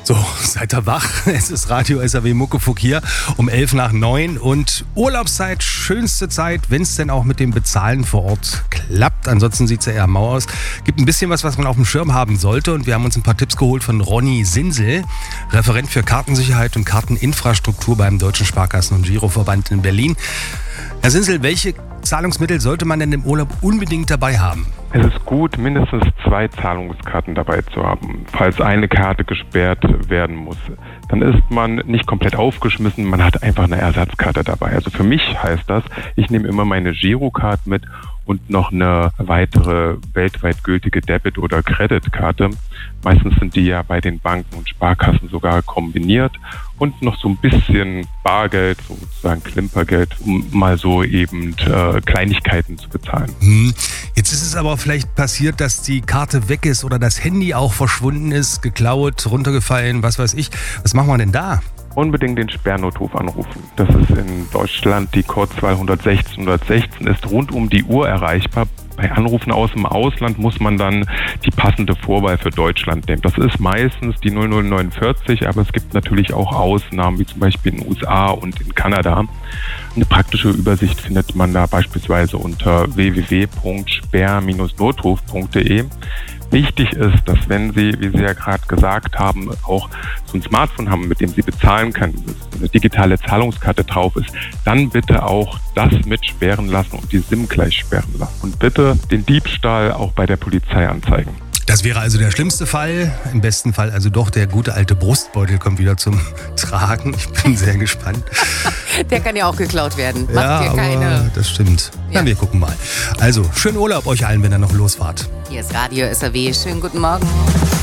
So, seid ihr wach? Es ist Radio SAW Muckefuck hier um 8:55 und Urlaubszeit, schönste Zeit, wenn es denn auch mit dem Bezahlen vor Ort klappt. Ansonsten sieht es ja eher mau aus. Gibt ein bisschen was man auf dem Schirm haben sollte und wir haben uns ein paar Tipps geholt von Ronny Sinsel, Referent für Kartensicherheit und Karteninfrastruktur beim Deutschen Sparkassen- und Giroverband in Berlin. Herr Sinsel, welche Zahlungsmittel sollte man denn im Urlaub unbedingt dabei haben? Es ist gut, mindestens 2 Zahlungskarten dabei zu haben, falls eine Karte gesperrt werden muss. Dann ist man nicht komplett aufgeschmissen, man hat einfach eine Ersatzkarte dabei. Also für mich heißt das, ich nehme immer meine Girocard mit und noch eine weitere weltweit gültige Debit- oder Kreditkarte. Meistens sind die ja bei den Banken und Sparkassen sogar kombiniert und noch so ein bisschen Bargeld, sozusagen Klimpergeld, um mal so eben Kleinigkeiten zu bezahlen. Jetzt ist es aber vielleicht passiert, dass die Karte weg ist oder das Handy auch verschwunden ist, geklaut, runtergefallen, was weiß ich. Was machen wir denn da? Unbedingt den Sperrnotruf anrufen. Das ist in Deutschland die Kurzwahl 116 116, ist rund um die Uhr erreichbar. Bei Anrufen aus dem Ausland muss man dann die passende Vorwahl für Deutschland nehmen. Das ist meistens die 0049, aber es gibt natürlich auch Ausnahmen, wie zum Beispiel in den USA und in Kanada. Eine praktische Übersicht findet man da beispielsweise unter www.sperr-notruf.de. Wichtig ist, dass wenn Sie, wie Sie ja gerade gesagt haben, auch so ein Smartphone haben, mit dem Sie bezahlen können, dass eine digitale Zahlungskarte drauf ist, dann bitte auch das mitsperren lassen und die SIM gleich sperren lassen. Und bitte den Diebstahl auch bei der Polizei anzeigen. Das wäre also der schlimmste Fall. Im besten Fall also doch der gute alte Brustbeutel kommt wieder zum Tragen. Ich bin sehr gespannt. Der kann ja auch geklaut werden. Macht Ja, dir aber keine. das stimmt. Ja, wir gucken mal. Also, schönen Urlaub euch allen, wenn ihr noch losfahrt. Hier ist Radio SAW. Schönen guten Morgen.